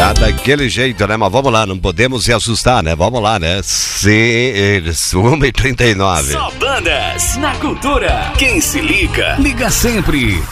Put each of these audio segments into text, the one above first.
Tá daquele jeito, né? Mas vamos lá, não podemos se assustar, né? Vamos lá, né? 1h39. Só bandas na cultura. Quem se liga, liga sempre.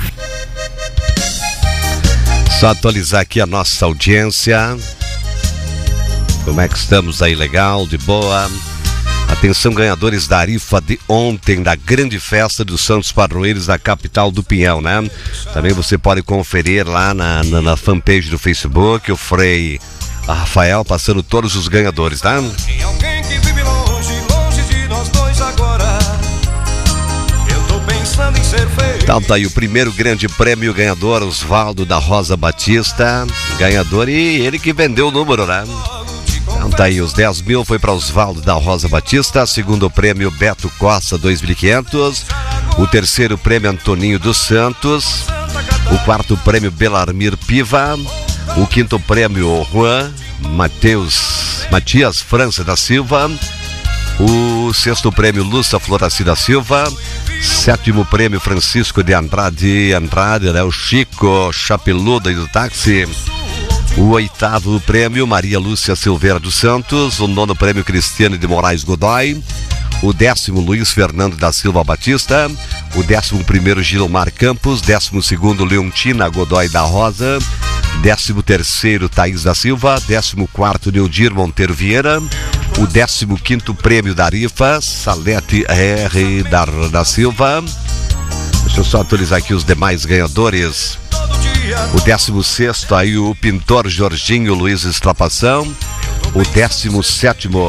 Só atualizar aqui a nossa audiência. Como é que estamos aí? Legal, de boa? Atenção, ganhadores da rifa de ontem, da grande festa dos Santos Padroeiros da capital do Pinhão, né? Também você pode conferir lá na fanpage do Facebook, o Frei Rafael passando todos os ganhadores, tá? Tem alguém que vive longe, longe de nós dois agora. Eu tô pensando em ser feio. Então tá aí o primeiro grande prêmio ganhador, Osvaldo da Rosa Batista, ganhador, e ele que vendeu o número, né? Então tá aí, os 10 mil foi para Osvaldo da Rosa Batista, segundo prêmio Beto Costa, 2.500, o terceiro prêmio Antoninho dos Santos, o quarto prêmio Belarmir Piva, o quinto prêmio Juan Matias França da Silva, o sexto prêmio Lúcia Floraci da Silva, sétimo prêmio Francisco de Andrade, né, o Chico Chapeluda do táxi, o oitavo prêmio Maria Lúcia Silveira dos Santos, o nono prêmio Cristiane de Moraes Godoy, o 10º Luiz Fernando da Silva Batista, o 11º Gilmar Campos, 12º Leontina Godoy da Rosa, 13º Thaís da Silva, 14º Neudir Monteiro Vieira, o 15º prêmio da rifa Salete R. da Silva. Deixa eu só atualizar aqui os demais ganhadores. O 16º aí o pintor Jorginho Luiz Estrapação, o 17º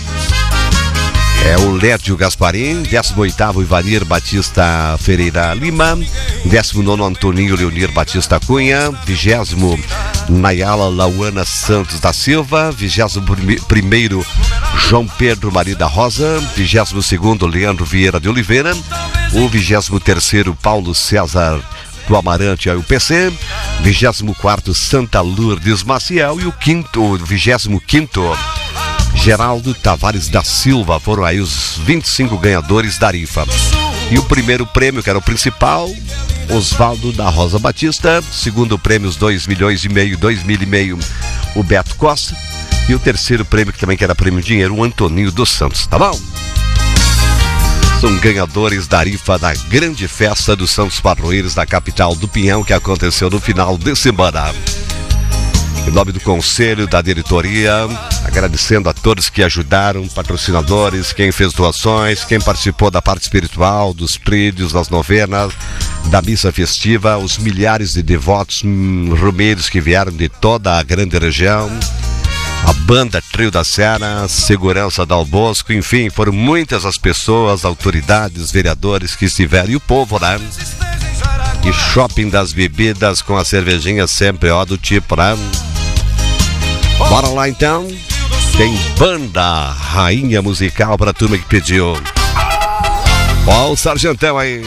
é o Lédio Gasparim, 18º Ivanir Batista Ferreira Lima, 19º Antoninho Leonir Batista Cunha, 20º Nayala Lauana Santos da Silva, 21º João Pedro Maria da Rosa, 22º Leandro Vieira de Oliveira, o 23º Paulo César do Amarante ao PC, 24º Santa Lourdes Maciel e o 25º Geraldo Tavares da Silva. Foram aí os 25 ganhadores da rifa. E o primeiro prêmio, que era o principal, Osvaldo da Rosa Batista. Segundo prêmio, os 2,5 milhões, 2,5 mil, o Beto Costa. E o terceiro prêmio, que também que era prêmio dinheiro, o Antoninho dos Santos, tá bom? São ganhadores da rifa da grande festa dos Santos Padroeiros da capital do Pinhão, que aconteceu no final de semana. Em nome do conselho, da diretoria, agradecendo a todos que ajudaram, patrocinadores, quem fez doações, quem participou da parte espiritual, dos tríduos, das novenas, da missa festiva, os milhares de devotos romeiros que vieram de toda a grande região, a banda Trio da Serra, segurança Dal Bosco, enfim, foram muitas as pessoas, autoridades, vereadores que estiveram, e o povo, né? E shopping das bebidas com a cervejinha sempre, ó, do tipo, né? Bora lá então, tem banda Rainha Musical pra turma que pediu. Ó, o Sargentão aí.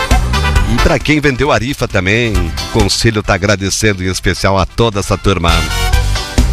E pra quem vendeu a rifa também, o conselho tá agradecendo em especial a toda essa turma.